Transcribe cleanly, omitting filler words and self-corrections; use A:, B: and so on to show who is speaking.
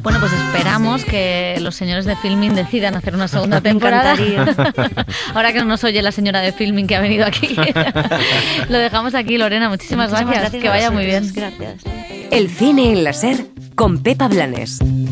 A: Bueno, pues esperamos que los señores de Filmin decidan hacer una segunda temporada. Ahora que no nos oye la señora de Filmin que ha venido aquí. Lo dejamos aquí, Lorena. Muchísimas gracias. Que vaya muy bien.
B: Gracias.
C: El cine en la SER con Pepa Blanes.